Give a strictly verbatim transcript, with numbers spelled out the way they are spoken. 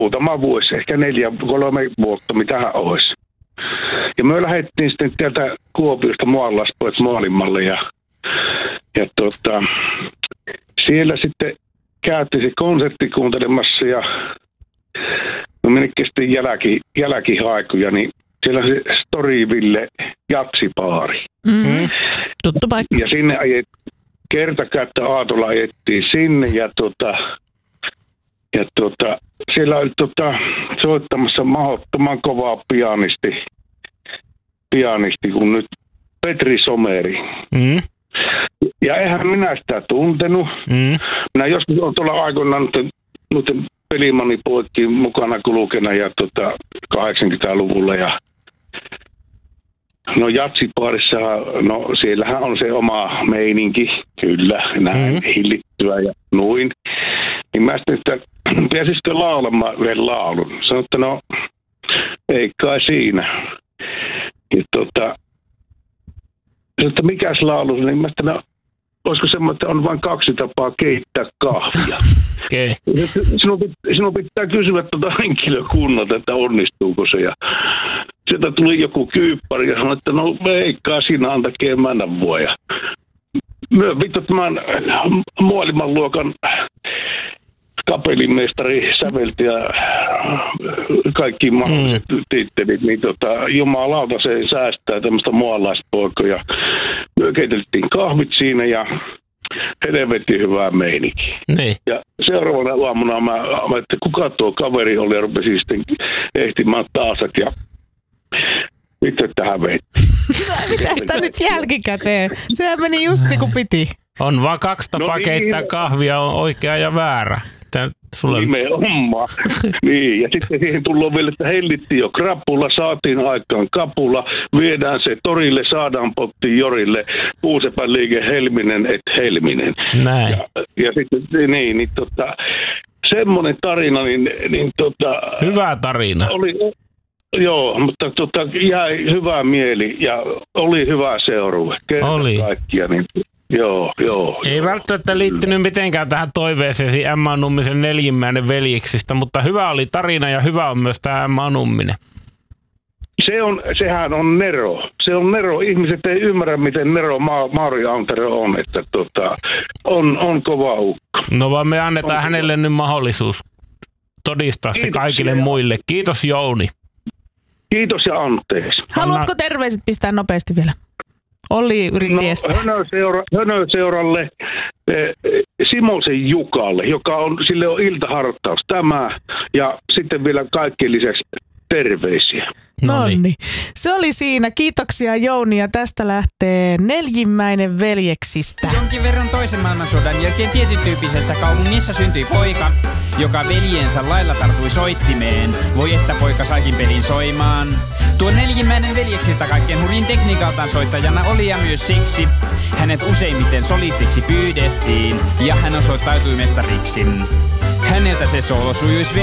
muutama vuosi, ehkä neljä, kolme vuotta, mitähän olisi. Ja me lähdettiin sitten täältä Kuopiosta Moallaspoet maailmalle ja, ja tota, siellä sitten käytiin se konsertti kuuntelemassa ja no menitkin sitten jälki, jälkihaikuja, niin siellä se Storyville jatsipaari. Mm-hmm. Tuttu paikka. Ja sinne ajet, kertakäyttä aatolla ajettiin sinne ja tota, ja tota, siellä oli tota, soittamassa mahdottoman kovaa pianisti, pianisti kuin nyt Petri Someri. Mm. Ja eihän minä sitä tuntenut. Mm. Minä joskus olen tuolla aikoinaan noiden pelimanipoikkiin mukana kulkena ja tota, kahdeksankymmentäluvulla ja no jatsipaarissa, no siellähän on se oma meininki, kyllä, näin mm. hillittyä ja noin. Niin mä sitten, että pääsisikö laulamaan yhden laulun? Sanoin, että no, ei kai siinä. Ja tota, sanoin, että mikäs laulu? Niin mä sitten, no, olisiko semmoinen, että on vain kaksi tapaa keittää kahvia. Okay. Sinun, sinun pitää kysyä tuota henkilökunnalta, että onnistuuko se. Ja sieltä tuli joku kyyppari ja sanoi, että no veikkaa sinä antakin mennä voi. Ja myö vittu tämän maailman luokan kapellimestari sävelti ja kaikki mahdolliset mm. tittelit, niin tota, jumalauta se säästää tämmöistä mualaispoikoja. Me keiteltiin kahvit siinä ja helvetin hyvää meininkiä. Niin. Ja seuraavana aamuna mä, mä että kuka tuo kaveri oli ja rupesin sitten ehtimään taasat ja vittu tähän veitti. Mitä sitä nyt jälkikäteen? Sehän meni just niin kuin piti. On vaan kaksi tapaa no, keittää niin, kahvia, on oikea ja väärä. Sulle... Nimenomaan. Niin, ja sitten siihen tullaan vielä, että hellittiin jo krapula, saatiin aikaan kapula, viedään se torille, saadaan pottiin jorille, Puusepän liike Helminen et Helminen. Näin. Ja, ja sitten niin, niin tota, semmoinen tarina, niin, niin tota... Hyvä tarina. Oli, joo, mutta tota, jäi hyvä mieli ja oli hyvä seurue. Oli. Kaikkia, niin... Joo, joo. Ei joo, välttämättä liittynyt mitenkään tähän toiveeseesi Emma Nummisen neljimmäinen veljeksistä, mutta hyvä oli tarina ja hyvä on myös tämä Emma Numminen. Se on, sehän on Nero. Se on Nero. Ihmiset ei ymmärrä, miten Nero Ma- Mauri Antero on, että tota, on, on kova ukko. No vaan me annetaan on hänelle nyt mahdollisuus todistaa Kiitos se kaikille ja... muille. Kiitos Jouni. Kiitos ja anteeksi. Haluatko terveiset pistää nopeasti vielä? Olli yritti no, estää. Hönöseura, Hönöseuralle, eh, Simosen Jukalle, joka on, sille on iltahartaus tämä, ja sitten vielä kaikkien lisäksi terveisiä. No niin. Se oli siinä. Kiitoksia Jouni ja tästä lähtee neljimmäinen veljeksistä. Jonkin verran toisen maailmansodan jälkeen tietyn tyyppisessä kaupungissa syntyi poika, joka veljensä lailla tartui soittimeen. Voi että poika saikin pelin soimaan. Tuo neljimmäinen veljeksistä kaikkein hurjin tekniikaltaan soittajana oli ja myös siksi hänet useimmiten solistiksi pyydettiin ja hän osoittautui mestariksi. Häneltä se soolo sujuisi